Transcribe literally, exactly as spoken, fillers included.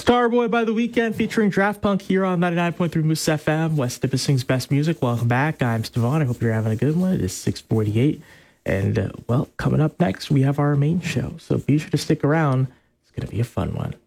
Starboy by The Weeknd featuring Draft Punk here on ninety-nine point three Moose F M, West Nipissing's best music. Welcome back. I'm Stevon. I hope you're having a good one. It is six forty-eight. And, uh, well, coming up next, we have our main show. So be sure to stick around. It's going to be a fun one.